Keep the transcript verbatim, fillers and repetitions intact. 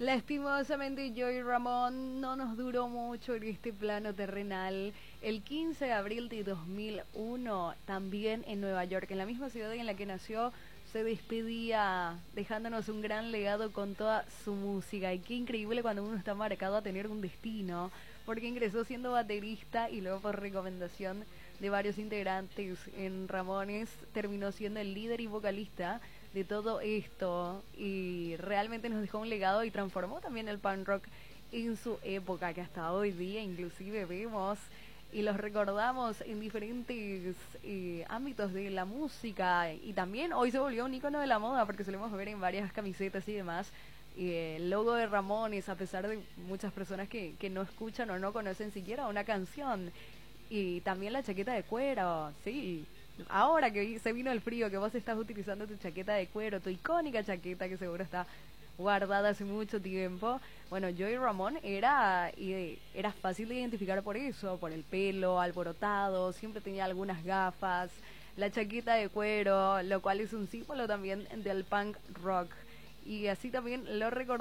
Lastimosamente, Joey Ramón no nos duró mucho en este plano terrenal. El quince de abril de dos mil uno, también en Nueva York, en la misma ciudad en la que nació, se despedía dejándonos un gran legado con toda su música. Y qué increíble cuando uno está marcado a tener un destino, porque ingresó siendo baterista y luego por recomendación de varios integrantes en Ramones terminó siendo el líder y vocalista de todo esto, y realmente nos dejó un legado y transformó también el punk rock en su época, que hasta hoy día inclusive vemos y los recordamos en diferentes eh, ámbitos de la música, y también hoy se volvió un icono de la moda porque solemos ver en varias camisetas y demás eh, el logo de Ramones, a pesar de muchas personas que, que no escuchan o no conocen siquiera una canción. Y también la chaqueta de cuero, sí. Ahora que se vino el frío, que vos estás utilizando tu chaqueta de cuero, tu icónica chaqueta que seguro está guardada hace mucho tiempo. Bueno, Joey Ramón era, y era fácil de identificar por eso, por el pelo alborotado, siempre tenía algunas gafas, la chaqueta de cuero, lo cual es un símbolo también del punk rock. Y así también lo recordamos.